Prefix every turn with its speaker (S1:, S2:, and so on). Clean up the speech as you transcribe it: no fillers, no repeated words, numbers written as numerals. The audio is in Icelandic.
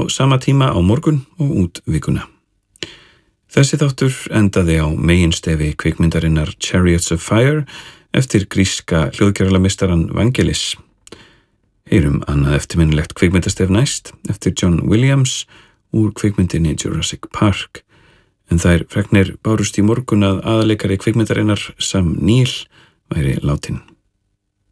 S1: sama tíma á morgun og út vikuna. Þessi þáttur endaði á meginstefi kvikmyndarinnar Chariots of Fire eftir gríska hljóðgerðarmeistarann Vangelis. Heyrum annað eftirminnilegt kvikmyndastef næst eftir John Williams úr kvikmyndinni Jurassic Park. En þær fregnir bárust í morgun að aðaleikari kvikmyndarinnar Sam Neill væri látinn.